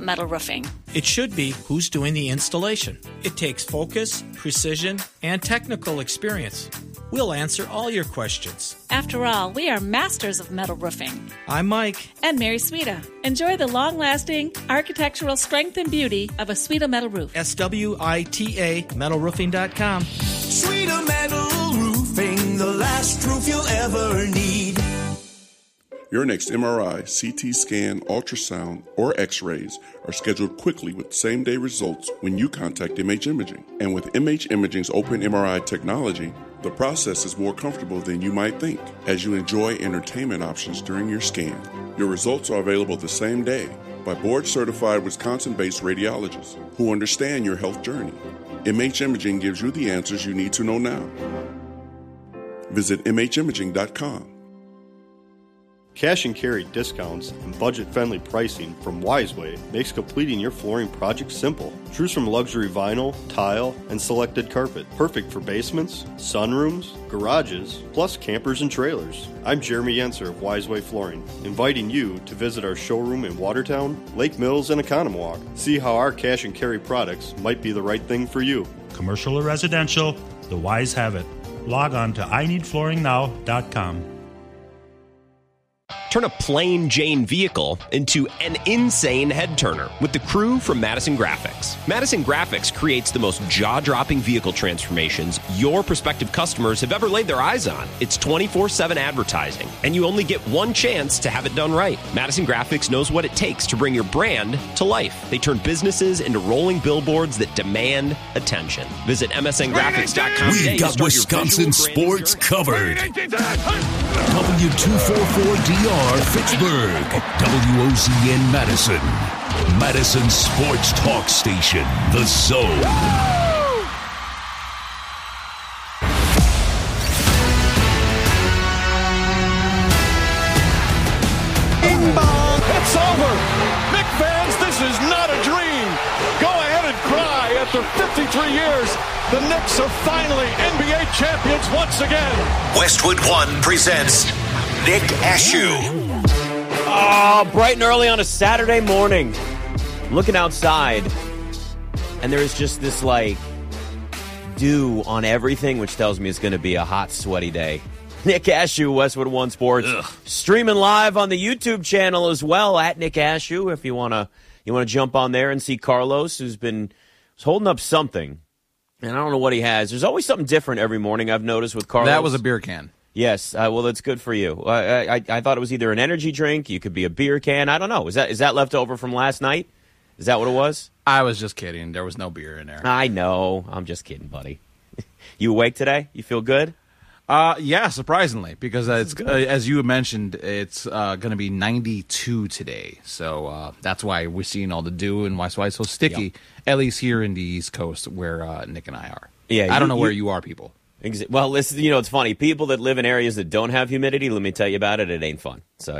metal roofing? It should be who's doing the installation. It takes focus, precision, and technical experience. We'll answer all your questions. After all, we are masters of metal roofing. I'm Mike. And Mary Sweta. Enjoy the long-lasting architectural strength and beauty of a Sweta metal roof. SWITA metalroofing.com. Sweta Metal Roofing, the last roof you'll ever need. Your next MRI, CT scan, ultrasound, or x-rays are scheduled quickly with same-day results when you contact MH Imaging. And with MH Imaging's open MRI technology, the process is more comfortable than you might think as you enjoy entertainment options during your scan. Your results are available the same day by board-certified Wisconsin-based radiologists who understand your health journey. MH Imaging gives you the answers you need to know now. Visit mhimaging.com. Cash and carry discounts and budget-friendly pricing from Wiseway makes completing your flooring project simple. Choose from luxury vinyl, tile, and selected carpet. Perfect for basements, sunrooms, garages, plus campers and trailers. I'm Jeremy Yenser of Wiseway Flooring, inviting you to visit our showroom in Watertown, Lake Mills, and Economwalk. See how our cash and carry products might be the right thing for you. Commercial or residential, the Wise have it. Log on to ineedflooringnow.com. Turn a plain Jane vehicle into an insane head turner with the crew from Madison Graphics. Madison Graphics creates the most jaw-dropping vehicle transformations your prospective customers have ever laid their eyes on. It's 24/7 advertising, and you only get one chance to have it done right. Madison Graphics knows what it takes to bring your brand to life. They turn businesses into rolling billboards that demand attention. Visit msngraphics.com today. We've got Wisconsin sports covered. W244DR Fitchburg, WOZN Madison, Madison Sports Talk Station, The Zone. Bing bong, it's over. Knick fans, this is not a dream. Go ahead and cry. After 53 years, the Knicks are finally NBA champions once again. Westwood One presents Nick Ashew. Oh, bright and early on a Saturday morning. I'm looking outside, and there's just this, dew on everything, which tells me it's going to be a hot, sweaty day. Nick Ashew, Westwood One Sports. Ugh. Streaming live on the YouTube channel as well, at Nick Ashew, if you want to jump on there and see Carlos, who's holding up something. And I don't know what he has. There's always something different every morning, I've noticed, with Carlos. That was a beer can. Yes, well, that's good for you. I thought it was either an energy drink, you could be a beer can. I don't know. Is that left over from last night? Is that what it was? I was just kidding. There was no beer in there. I know. I'm just kidding, buddy. You awake today? You feel good? Yeah, surprisingly, because it's as you mentioned, it's going to be 92 today. So that's why we're seeing all the dew and why it's so sticky, yep. At least here in the East Coast where Nick and I are. Yeah, I don't know where you are, people. Well, listen, it's funny. People that live in areas that don't have humidity, let me tell you about it. It ain't fun. So,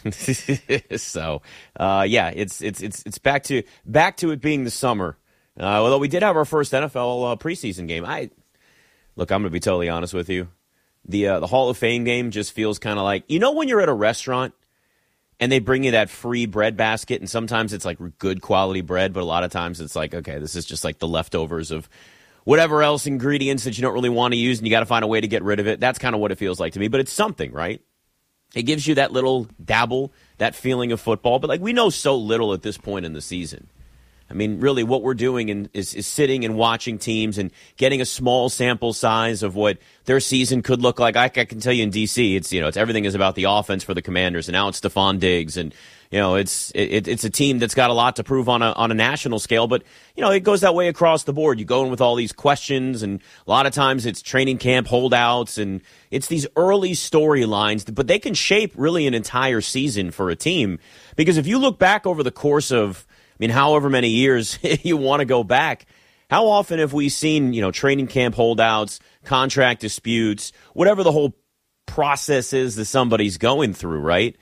So, yeah, it's back to it being the summer. Although we did have our first NFL preseason game. I'm going to be totally honest with you. The Hall of Fame game just feels kind of like, when you're at a restaurant and they bring you that free bread basket, and sometimes it's like good quality bread, but a lot of times it's like, okay, this is just like the leftovers of whatever else ingredients that you don't really want to use, and you got to find a way to get rid of it. That's kind of what it feels like to me, but it's something, right? It gives you that little dabble, that feeling of football, but we know so little at this point in the season. I mean, really, what we're doing is sitting and watching teams and getting a small sample size of what their season could look like. I can tell you in D.C., it's everything is about the offense for the Commanders, and now it's Stephon Diggs, and it's a team that's got a lot to prove on a national scale, but it goes that way across the board. You go in with all these questions, and a lot of times it's training camp holdouts, and it's these early storylines, but they can shape really an entire season for a team, because if you look back over the course of however many years you want to go back, how often have we seen, training camp holdouts, contract disputes, whatever the whole process is that somebody's going through, right?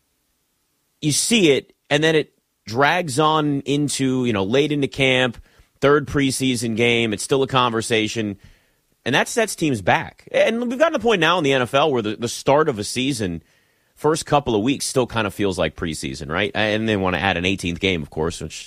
You see it, and then it drags on into, late into camp, third preseason game. It's still a conversation, and that sets teams back. And we've gotten to the point now in the NFL where the start of a season, first couple of weeks still kind of feels like preseason, right? And they want to add an 18th game, of course, which